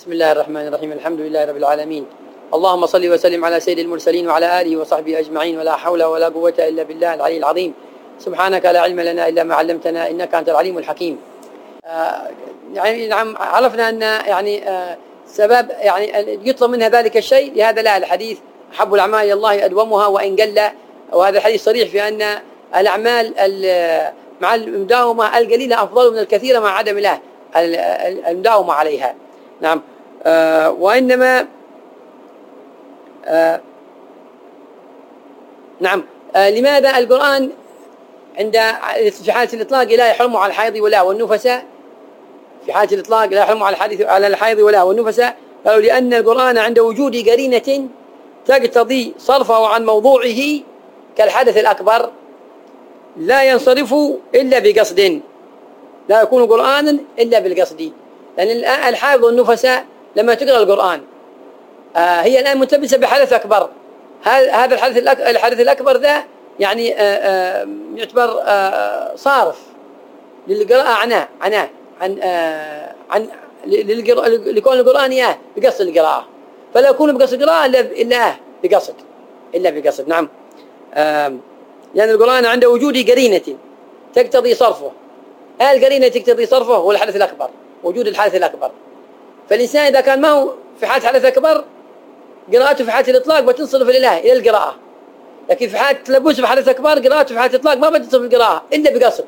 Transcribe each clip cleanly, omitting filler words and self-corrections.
بسم الله الرحمن الرحيم. الحمد لله رب العالمين. اللهم صل وسلم على سيد المرسلين وعلى آله وصحبه أجمعين، ولا حول ولا قوة إلا بالله العلي العظيم. سبحانك لا علم لنا إلا ما علمتنا إنك أنت العليم الحكيم. يعني نعم، عرفنا أن سبب يطلب منها ذلك الشيء، لهذا لا الحديث أحب الأعمال إلى الله أدومها وإن قل، وهذا الحديث صريح في أن الأعمال مع المداومة القليلة أفضل من الكثير مع عدم الله المداومة عليها. نعم. وإنما نعم لماذا القرآن في حالة الإطلاق لا يحرم على الحيض ولا والنفساء؟ في حالة الإطلاق لا يحرم على الحيض ولا والنفساء. قالوا لأن القرآن عند وجود قرينة تقتضي صرفه عن موضوعه كالحدث الأكبر لا ينصرف إلا بقصد، لا يكون قرآنا إلا بالقصد. لأن الحائض والنفساء لما تقرأ القرآن هي الآن ملتبسة بحدث أكبر. هذا الحدث الأكبر ذا يعني يعتبر صارف للقراءة عن لكون القرآن بقصد القراءة، فلا يكون بقصد القراءة إلا بقصد. نعم. لأن القرآن عند وجود قرينة تقتضي صرفه. القرينة تقتضي صرفه هو الحدث الأكبر، وجود الحدث الأكبر. فالإنسان إذا كان ما هو في حالة حدث أكبر قراءته في حالة الإطلاق بتنصرف إلى القراءة، لكن في حالة تلبسه في حدث أكبر قراءته في حالة الإطلاق ما بتنصرف القراءة إلا بقصد،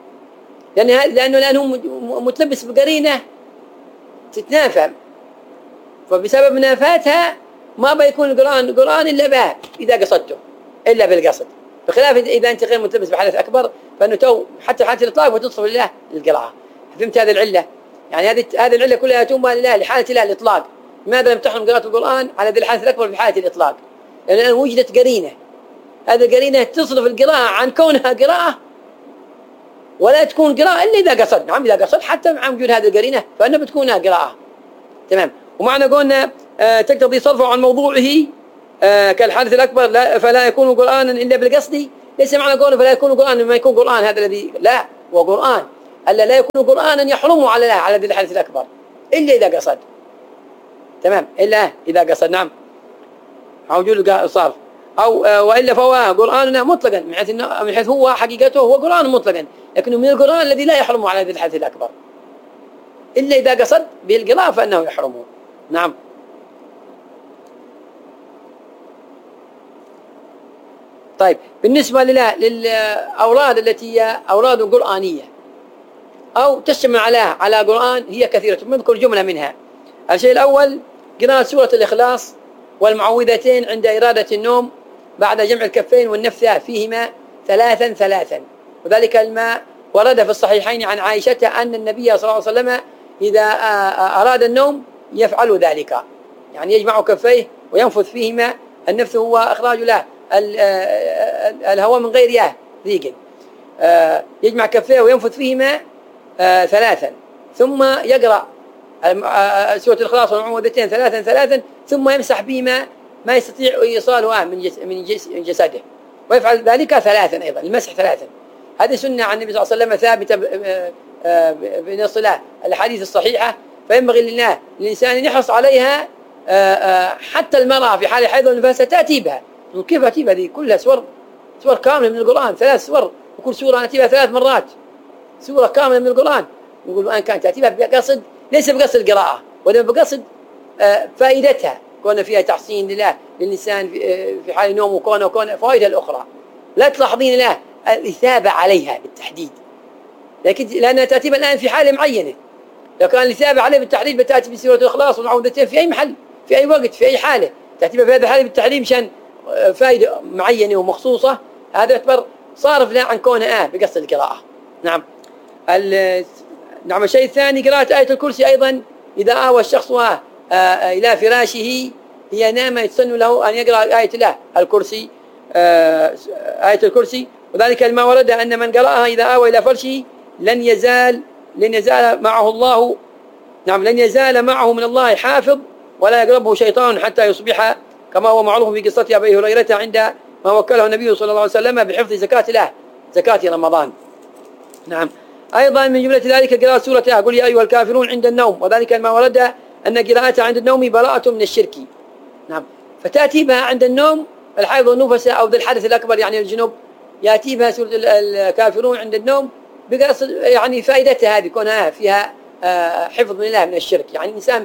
لأنه متلبس بقرينة تتنافى، فبسبب منافاتها ما بيكون القرآن قرآن إلا بها إذا قصدته إلا بالقصد، بخلاف إذا أنت غير متلبس بحدث أكبر فإنه حتى حالة الإطلاق بتنصرف إلى القراءة. فهمت هذه العلة؟ يعني هذه العلة كلها توما لله لحالة الله الإطلاق. لماذا لم تحرم قراءة القرآن على ذي الحدث الأكبر في حالة الإطلاق؟ لأن وجدت قرينة، هذه القرينة تصرف القراءة عن كونها قراءة، ولا تكون قراءة إلا إذا قصد. نعم، إذا قصد حتى مع وجود هذه القرينة فإنها بتكونها قراءة. تمام. ومعنى قلنا تقتضي صرفه عن موضوعه كالحدث الأكبر فلا يكون قرآنا إلا بالقصد. ليس معنى قوله فلا يكون قرآن ما يكون قرآن هذا الذي لا، وقرآن ألا لا يكون قرآنا يحرم على ذي الحدث الأكبر إلا إذا قصد. تمام، إلا إذا قصد. نعم، وجود الصرف أو وإلا فهو قرآن مطلقا من حيث هو حقيقته هو قرآن مطلقا، لكنه من القرآن الذي لا يحرم على ذي الحدث الأكبر إلا إذا قصد به القراءة فإنه يحرمه. نعم. طيب، بالنسبة للأوراد التي هي أوراد قرآنية أو تشتمل على قرآن هي كثيرة، نذكر جملة منها. الشيء الأول قراءة سورة الإخلاص والمعوذتين عند إرادة النوم بعد جمع الكفين والنفث فيهما ثلاثا، وذلك ما ورد في الصحيحين عن عائشة أن النبي صلى الله عليه وسلم إذا أراد النوم يفعل ذلك، يعني يجمع كفيه وينفث فيهما. النفث هو إخراج له الهواء من غير ضيق، يجمع كفيه وينفث فيهما ثلاثا، ثم يقرأ سورة الإخلاص والمعوذتين ثلاثا، ثم يمسح بهما ما يستطيع إيصاله من جسده، ويفعل ذلك ثلاثا أيضا، المسح ثلاثا. هذه سنة عن النبي صلى الله عليه وسلم ثابتة بنص الحديث الصحيحة، فينبغي للإنسان أن يحرص عليها. حتى المرأة في حال حيض والنفاس تأتي بها. كيف أتي بها؟ هذه كلها سور كاملة من القرآن، 3 سور، وكل سورة نأتي بها 3 مرات، سورة كاملة من القرآن. نقول الآن كانت تأتي بها بقصد، ليس بقصد القراءة، وإنما بقصد فائدتها، كون فيها تحسين للإنسان في حال نوم، وكون فائدة الأخرى. لا تلاحظين له الإثابة عليها بالتحديد، لكن لأنها تأتي الآن في حالة معينة. لو كان الإثابة عليه بالتحديد بتأتي بسورة الإخلاص والمعوذتين في أي محل، في أي وقت، في أي حالة، تأتي في هذا الحالة بالتحديد مشان فائدة معينة ومخصوصة. هذا يعتبر صارف له عن كونها بقصد القراءة. نعم. نعم. الشيء الثاني قراءة آية الكرسي أيضا إذا آوى الشخص إلى فراشه هي نامة يتسن له أن يقرأ آية الله الكرسي، آية الكرسي، وذلك ما ورد أن من قرأها إذا آوى إلى فرشه لن يزال معه الله. نعم، لن يزال معه من الله حافظ ولا يقربه شيطان حتى يصبح، كما هو معروف في قصة أبي هريرة عند ما وكله النبي صلى الله عليه وسلم بحفظ زكاة رمضان. نعم. أيضا من جملة ذلك قراءة سورة قل يا أيها الكافرون عند النوم، وذلك ما ورد أن قراءتها عند النوم براءة من الشرك. نعم. فتأتي بها عند النوم الحيض والنفس أو ذي الحدث الأكبر يعني الجنوب، يأتي بها سورة الكافرون عند النوم بقصد يعني فائدتها هذه كونها فيها حفظ من الله من الشرك. يعني الإنسان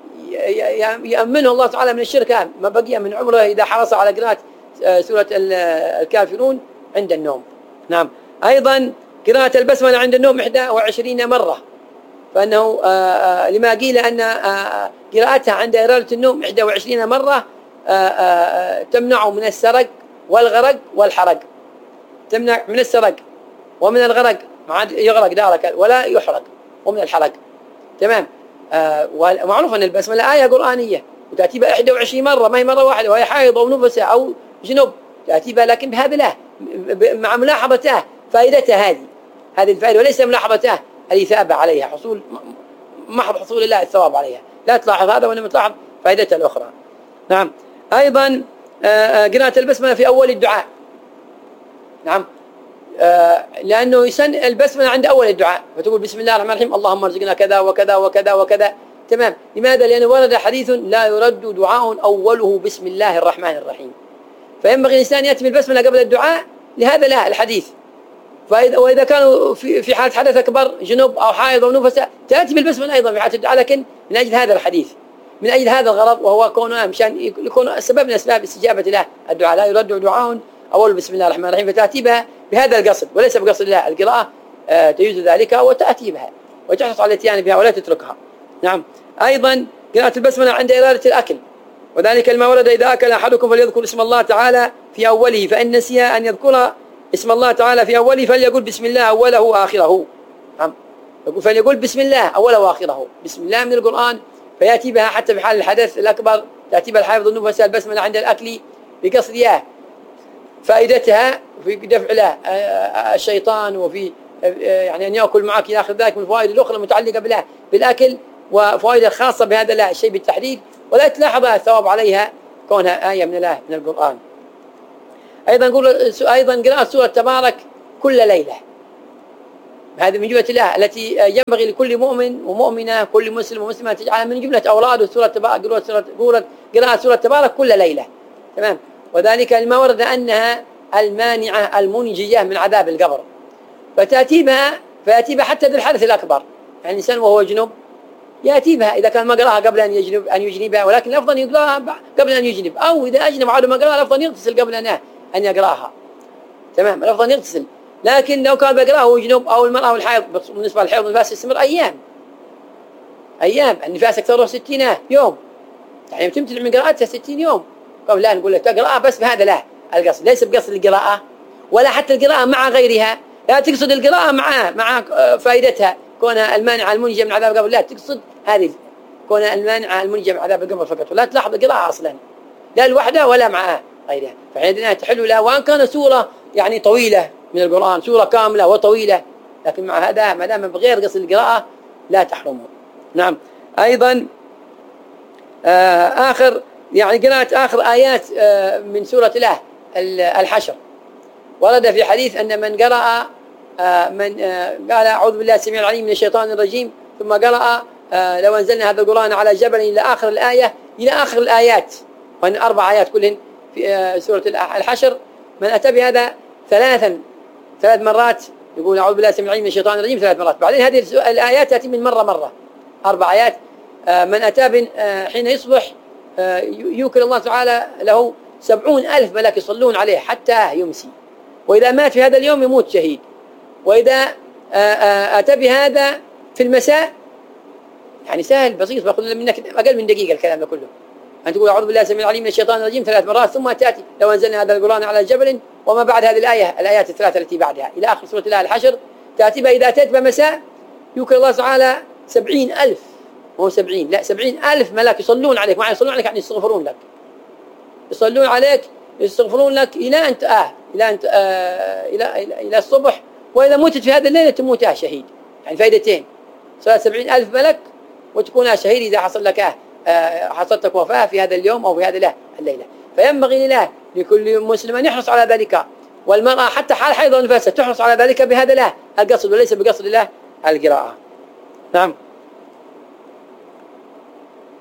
يأمنه الله تعالى من الشرك ما بقي من عمره إذا حرص على قراءة سورة الكافرون عند النوم. نعم. أيضا قراءة البسملة عند النوم 21 مرة، فأنه لما قيل أن قراءتها عند إرادة النوم 21 مرة تمنع من السرق والغرق والحرق. تمنع من السرق ومن الغرق، ما عاد يغرق دارك ولا يحرق، ومن الحرق. تمام. ومعروف أن البسملة آية قرآنية وتأتي بها 21 مرة، ما هي مرة واحدة، وهي حائض أو نفس أو جنوب تأتي بها، لكن بهذا لا، مع ملاحظته فائدتها هذه الفائدة، وليس ملاحظته الإثابة عليها، حصول محض حصول الله الثواب عليها. لا تلاحظ هذا وإنما تلاحظ فائدتها الأخرى. نعم. أيضا قراءة البسملة في أول الدعاء. نعم. لأنه يسن البسملة عند أول الدعاء، فتقول بسم الله الرحمن الرحيم اللهم ارزقنا كذا وكذا وكذا وكذا. تمام. لماذا؟ لأنه ورد حديث لا يرد دعاء أوله بسم الله الرحمن الرحيم، فينبغي الإنسان يأتي بالبسملة قبل الدعاء، لهذا لا الحديث. وإذا كانوا في حالة حدث أكبر جنوب أو حائض أو نفس تأتي بالبسملة أيضا في حالة الدعاء، لكن من أجل هذا الحديث، من أجل هذا الغرض، وهو كونه مشان يكون سبب من أسباب استجابة له الدعاء. لا يرد دعاء أول بسم الله الرحمن الرحيم، فتأتي بها بهذا القصد وليس بقصد الله القراءة. تجوز ذلك وتأتي بها وتحرص على الاتيان بها ولا تتركها. نعم. أيضا قراءة البسملة عند إرادة الأكل، وذلك لما ورد إذا أكل أحدكم فليذكر اسم الله تعالى في أوله، فإن نسي أن يذكر اسم الله تعالى في أوله فليقول بسم الله أوله وآخره. نعم. فليقول بسم الله أوله وآخره. بسم الله من القرآن، فيأتي بها حتى في حال الحدث الأكبر، تأتي بها الحافظ النفس البسملة عند الأكل بقصد إياه فائدتها في دفع له الشيطان، وفي يعني أن يأكل معك إلى آخر ذلك من الفوائد الأخرى المتعلقة بالأكل، وفوائد خاصة بهذا لا الشيء بالتحديد، ولا تلاحظ الثواب عليها كونها آية من الله من القرآن. أيضا قراءة سورة تبارك كل ليلة، هذه من جملة الله التي ينبغي لكل مؤمن ومؤمنة، كل مسلم ومسلمة تجعلها من جملة أوراد سورة تبارك، قراءة سورة تبارك كل ليلة. تمام. وذلك لما ورد أنها المانعة المنجية من عذاب القبر، فيأتي بها حتى ذي الحدث الأكبر، يعني الإنسان وهو جنوب يأتي بها إذا كان ما قراها قبل أن يجنبها، ولكن الأفضل يقراها قبل أن يجنب، أو إذا أجنب عاد ما قراها الأفضل يغتسل قبل أن يقراها. تمام. الأفضل يغتسل، لكن لو كان بيقراها وهو جنوب أو المرأة والحائض، بالنسبة للحيض والنفاس يستمر أيام النفاس أكثر 60 يوم، يعني تمتنع من قراءتها 60 يوم. قبل لا نقول لك تقرأ بس بهذا لا القصد، ليس بقصد القراءة ولا حتى القراءة مع غيرها، لا تقصد القراءة مع فائدتها كونها المانعة المنجية من عذاب القبر، لا تقصد هذه كونها المانعة المنجية من عذاب القبر فقط، ولا تلاحظ القراءة أصلا لا الوحدة ولا مع غيرها، فحينئذ تحل لها. وأن كان سورة يعني طويلة من القرآن، سورة كاملة وطويلة، لكن مع هذا ما دام بغير قصد القراءة لا تحرمه. نعم. أيضا قراءة آخر آيات من سورة الله الحشر، ورد في حديث أن من قرأ قال أعوذ بالله السميع العليم من الشيطان الرجيم، ثم قرأ لو أنزلنا هذا القرآن على جبل إلى آخر الآية، إلى آخر الآيات، وأن 4 آيات كلهن في سورة الحشر، من أتى بهذا 3 مرات يقول أعوذ بالله السميع العليم من الشيطان الرجيم 3 مرات، بعدين هذه الآيات تأتي من مرة 4 آيات. من أتى حين يصبح يوكل الله تعالى له 70,000 ملك يصلون عليه حتى يمسي، وإذا مات في هذا اليوم يموت شهيد. وإذا أتى بهذا في المساء يعني سهل بسيط، بأخذ منك أقل من دقيقة الكلام ده كله، أن تقول أعوذ بالله السميع العليم من الشيطان الرجيم 3 مرات، ثم تأتي لو أنزلنا هذا القرآن على جبل، وما بعد هذه الآيات ال3 التي بعدها إلى آخر سورة الله الحشر تأتي بها. إذا أتيت بمساء يوكل الله تعالى 70,000، مو 70 لا 70,000 ملاك يصلون عليك، معنى يصلون عليك يعني يستغفرون لك، يصلون عليك يستغفرون لك إلى إلى الصبح، وإذا متت في هذه الليلة تموت شهيد. يعني فائدتين، صلاة 70,000 ملك وتكون شهيد إذا حصلتك وفاة في هذا اليوم أو في هذه الليلة. فينبغي لكل مسلم أن يحرص على ذلك، والمرأة حتى حال حيض ونفاسة تحرص على ذلك بهذا القصد وليس بقصد الله القراءة. نعم.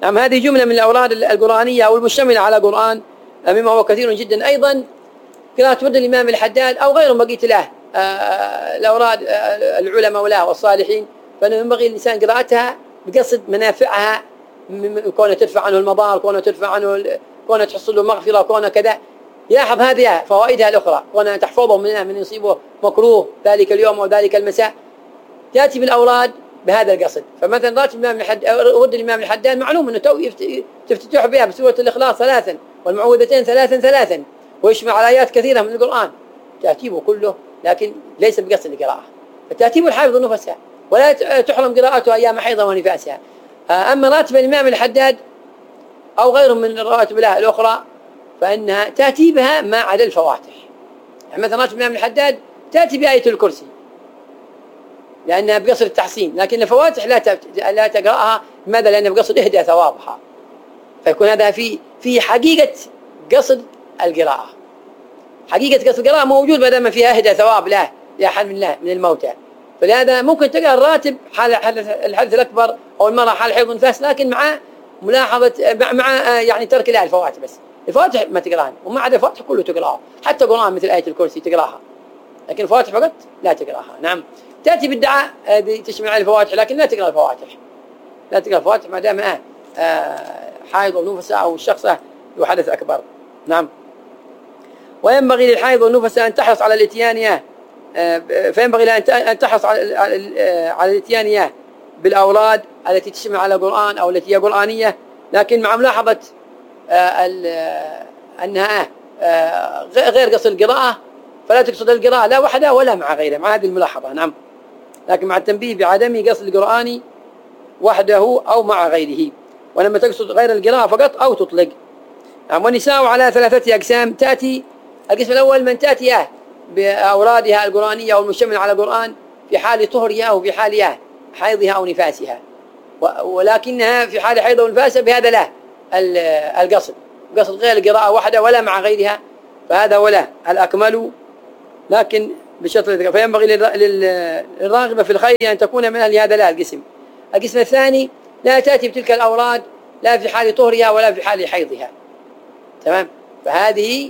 نعم. هذه جملة من الأوراد القرآنية أو المشتملة على قرآن مما هو كثير جدا. أيضا قراءة ورد الإمام الحداد أو غيره بقيت له الأوراد العلماء وله والصالحين، فإنه ينبغي الإنسان قراءتها بقصد منافعها، كونه تدفع عنه المضار، كونه تدفع عنه، كونه تحصل له مغفرة، كونه كذا. يلاحظ هذه فوائدها الأخرى، كونه تحفظه من يصيبه مكروه ذلك اليوم أو ذلك المساء. تأتي بالأوراد بهذا القصد. فمثلا ورد الإمام الحداد معلوم أنه تفتتح بها بسورة الإخلاص 3 والمعوذتين 3 ويشمع على آيات كثيرة من القرآن، ترتيبه كله لكن ليس بقصد القراءة. الترتيب الحافظ نفسها ولا تحرم قراءته أيام حيضها ونفاسها. أما راتب الإمام الحداد أو غيره من الرواتب الأخرى فإنها تأتي بها ما عدا الفواتح. يعني مثلا راتب الإمام الحداد تأتي بآية الكرسي لأنها بقصد التحصين، لكن الفواتح لا تقرأها. لماذا؟ لأنها بقصد إهدى ثوابها، فيكون هذا في حقيقة قصد القراءة. حقيقة قصد القراءة موجود بدل ما فيها إهدى ثواب له لأحد من الموتى. فلهذا ممكن تقرأ الراتب حال الحدث الأكبر أو المرأة حال حيض ونفاس، لكن مع ملاحظة مع يعني ترك لها الفواتح بس. الفواتح ما تقراها، وما عدا الفواتح كله تقراها، حتى قرآن مثل آية الكرسي تقراها، لكن الفواتح فقط لا تقراها. نعم. تأتي بالدعاء هذه تشمل على الفواتح، لكن لا تقرأ الفواتح، لا تقرأ الفواتح ما دام حائض ونفساء أو الشخصة ذو حدث أكبر. نعم. وينبغي للحائض والنفساء أن تحرص على الاتيان فينبغي لها أن تحرص على الاتيان بالأوراد التي تشمل على القرآن أو التي هي قرآنية، لكن مع ملاحظة أنها غير قصد القراءة، فلا تقصد القراءة لا وحدها ولا مع غيرها، مع هذه الملاحظة. نعم. لكن مع التنبيه بعدم قصد القرآن وحده أو مع غيره، ولما تقصد غير القراءة فقط أو تطلق. نعم. والنساء على 3 أقسام. تأتي القسم الأول من تأتي بأورادها القرآنية أو المشتمل على القرآن في حال طهرها أو في حال حيضها أو نفاسها، ولكنها في حال حيضها ونفاسها بهذا لا القصد، قصد غير القراءة وحده ولا مع غيرها، فهذا ولا الأكمل، لكن بشرط الذكر. فينبغي للراغبة في الخير أن تكون من أهل هذا لا القسم. القسم الثاني لا تأتي بتلك الأوراد لا في حال طهرها ولا في حال حيضها. تمام. فهذه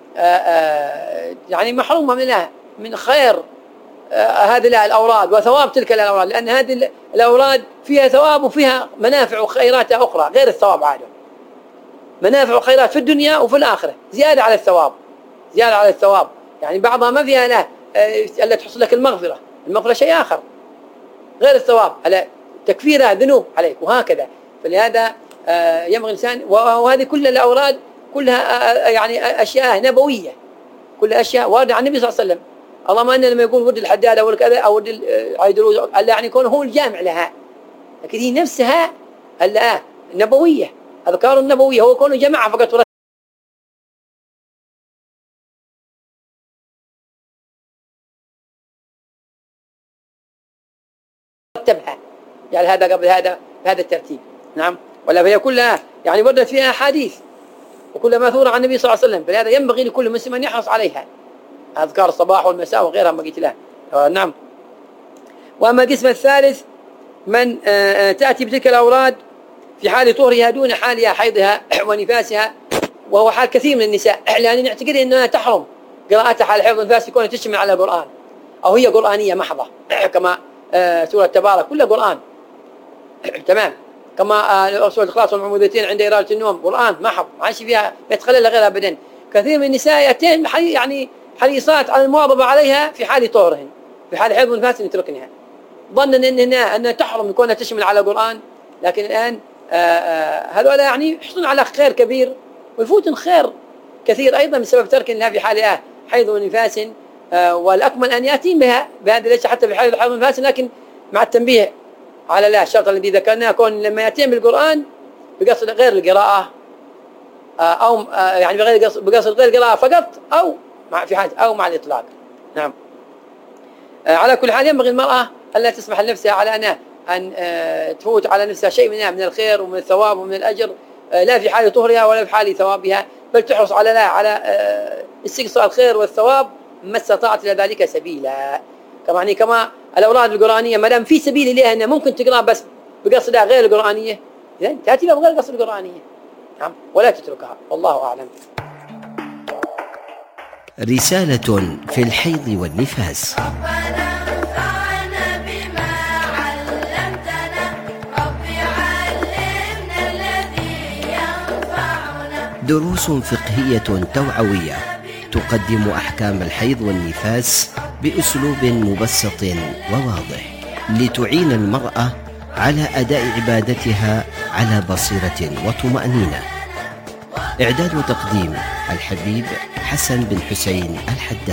يعني محرومة من خير هذه الأوراد وثواب تلك الأوراد، لأن هذه الأوراد فيها ثواب وفيها منافع وخيرات أخرى غير الثواب عادة، منافع وخيرات في الدنيا وفي الآخرة زيادة على الثواب، زيادة على الثواب. يعني بعضها ما فيها لا ألا تحصل لك المغفرة شيء آخر غير الثواب، على تكفير ذنوب عليك وهكذا. فلهذا ينبغي الإنسان، وهذه كل الأوراد كلها يعني أشياء نبوية، كل أشياء واردة عن النبي صلى الله عليه وسلم. اللهم أن لما يقول ورد الحداد أو كذا أو ورد عيدروز يعني يكون هو الجامع لها، لكن هي نفسها نبوية، أذكار النبوية، هو كونه جماعة فقط رتبها يعني هذا قبل هذا بهذا الترتيب. نعم. ولا فهي كلها يعني وردت فيها أحاديث وكل ماثورة عن النبي صلى الله عليه وسلم، فلهذا ينبغي لكل مسلم أن يحرص عليها، أذكار الصباح والمساء وغيرها ما قلت له. نعم. وأما القسم الثالث من تأتي بتلك الأوراد في حال طهرها دون حال حيضها ونفاسها، وهو حال كثير من النساء، لأن نعتقد أنها تحرم قراءتها حال حيض ونفاس يكون تشمل على القرآن أو هي قرآنية محضة كما سورة تبارك كلها قرآن. تمام. كما سورة الإخلاص والمعوذتين عند إرادة النوم قرآن محض، ما عادش فيها يتخلل غيرها أبدا. كثير من النساء يأتين يعني حريصات على المواظبة عليها في حال طهرهن، في حال حيض ونفاس يتركنها ظنا أنها تحرم كونها تشمل على القرآن، لكن الآن هذول يعني يحصلون على خير كبير ويفوتون خير كثير أيضا بسبب ترك لها في حال حيض ونفاس. والأكمل أن يأتين بهذا ليس حتى في حيض ونفاس، لكن مع التنبيه على الشرط الذي ذكرناه، كون لما يأتين بالقرآن بقصد غير القراءة أو يعني بقصد غير القراءة فقط أو في حاجة أو مع الإطلاق. نعم. على كل حال ينبغي المرأة ألا تسمح لنفسها على أن تفوت على نفسها شيء من الخير ومن الثواب ومن الأجر، لا في حال طهرها ولا في حال ثوابها، بل تحرص على استقصاء الخير والثواب ما استطاعت إلى ذلك سبيلا. كما الأوراد القرآنية ما دام في سبيل لها أنها ممكن تقرأ بس بقصدها غير القرآنية إذن تأتي لفظ غير القصر القرآنية. نعم، ولا تتركها، والله أعلم. رسالة في الحيض والنفاس. دروس فقهية توعوية تقدم أحكام الحيض والنفاس بأسلوب مبسط وواضح لتعين المرأة على أداء عبادتها على بصيرة وطمأنينة. إعداد وتقديم الحبيب حسن بن حسين الحداد.